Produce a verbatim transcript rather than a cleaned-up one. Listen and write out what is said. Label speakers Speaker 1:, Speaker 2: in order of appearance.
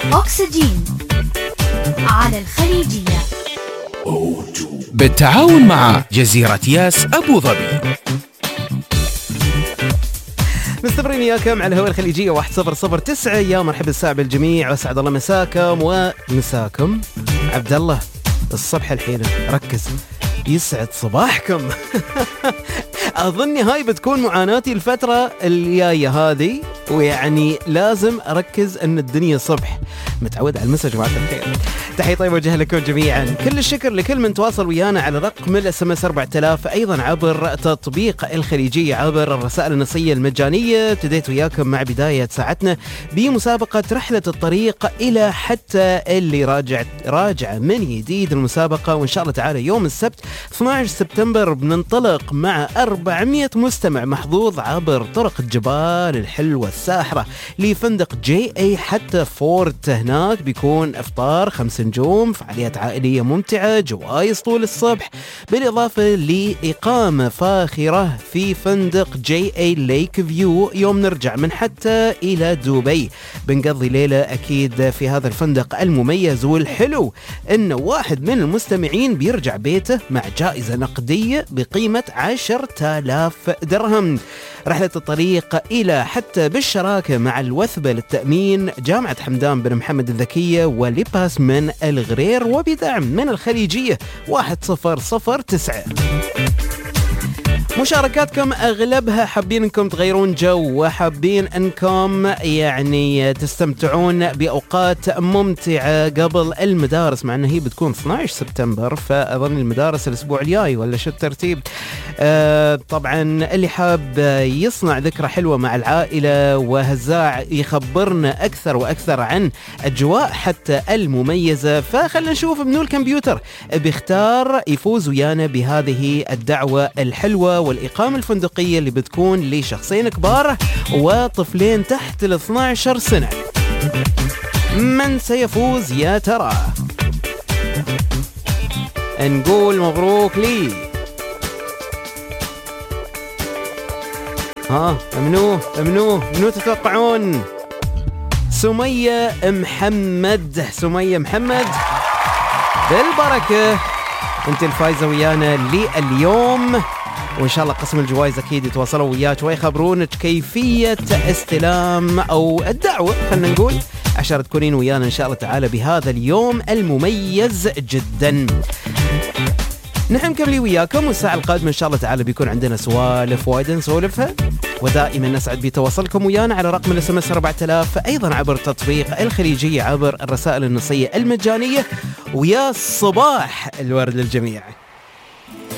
Speaker 1: أكسجين على الخليجية
Speaker 2: بالتعاون مع جزيرة ياس أبو ظبي.
Speaker 3: مستمرين وياكم على الهواء الخليجية واحد صفر صفر تسعة. يا مرحبا الساعة بالجميع واسعد الله مساكم ومساكم. عبد الله الصبح الحين ركز، يسعد صباحكم. أظن هاي بتكون معاناتي الفترة الجاية هذه، ويعني لازم أركز أن الدنيا صبح. متعود على المسج وعلى الخير. تحية طيبة وجه لكم جميعا. كل الشكر لكل من تواصل ويانا على رقم الاس ام اس أربعة آلاف، أيضا عبر تطبيق الخليجية عبر الرسائل النصية المجانية. ابتديت وياكم مع بداية ساعتنا بمسابقة رحلة الطريق إلى حتى اللي راجع راجع من جديد المسابقة، وإن شاء الله تعالى يوم السبت اثني عشر سبتمبر بننطلق مع أربعمية مستمع محظوظ عبر طرق الجبال الحلوة الساحرة لفندق جي اي حتى فورت. هناك بيكون افطار خمس نجوم، فعاليات عائلية ممتعة، جوائز طول الصبح، بالإضافة لإقامة فاخرة في فندق جي اي ليك فيو. يوم نرجع من حتى إلى دبي بنقضي ليلة أكيد في هذا الفندق المميز. والحلو إنه واحد من المستمعين بيرجع بيته مع جائزة نقدية بقيمة عشرة آلاف درهم. رحلة الطريق إلى حتى بالشراكة مع الوثبة للتأمين، جامعة حمدان بن محمد الذكية، وليباس من الغرير، وبدعم من الخليجية واحد صفر صفر تسعة. مشاركاتكم أغلبها حابين أنكم تغيرون جو، وحابين أنكم يعني تستمتعون بأوقات ممتعة قبل المدارس، مع أنه هي بتكون اثني عشر سبتمبر، فأظن المدارس الأسبوع الجاي ولا شو الترتيب. آه طبعا اللي حاب يصنع ذكرى حلوة مع العائلة وهزاع يخبرنا أكثر وأكثر عن أجواء حتى المميزة، فخلنا نشوف منو الكمبيوتر بيختار يفوز ويانا بهذه الدعوة الحلوة والإقامة الفندقية اللي بتكون لشخصين كبار وطفلين تحت ال اثني عشر سنة. من سيفوز يا ترى؟ نقول مبروك لي. ها منو منو منو تتوقعون؟ سمية محمد. سمية محمد بالبركة، انت الفايزة ويانا لليوم، وإن شاء الله قسم الجوائز أكيد يتواصلوا وياك ويخبرونك كيفية استلام أو الدعوة، خلنا نقول، عشان تكونين ويانا إن شاء الله تعالى بهذا اليوم المميز جدا. نحن مكملين وياكم، والساعة القادمة إن شاء الله تعالى بيكون عندنا سوالف وايد نسولفها، ودائما نسعد بتواصلكم ويانا على رقم الاس ام اس أربعة آلاف، أيضا عبر تطبيق الخليجية عبر الرسائل النصية المجانية. ويا صباح الورد للجميع.